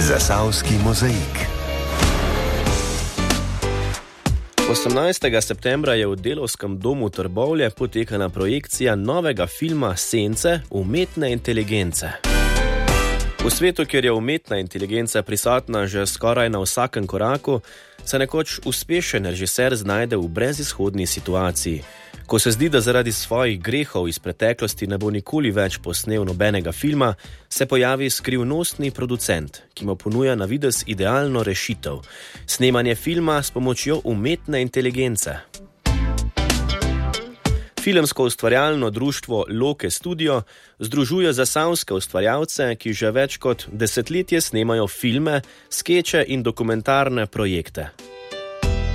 Zasavski mozaik. 18. septembra je v Delavskem domu Trbovlje potekala projekcija novega filma Sence umetne inteligence. V svetu, kjer je umetna inteligenca prisotna že skoraj na vsakem koraku, se nekoč uspešen režiser znajde v brezizhodni situaciji. Ko se zdi, da zaradi svojih grehov iz preteklosti ne bo nikoli več posnel nobenega filma, se pojavi skrivnostni producent, ki mu ponuja na videz idealno rešitev: snemanje filma s pomočjo umetne inteligence. Filmsko ustvarjalno društvo Loke Studio združuje zasavske ustvarjalce, ki že več kot desetletje snemajo filme, skeče in dokumentarne projekte.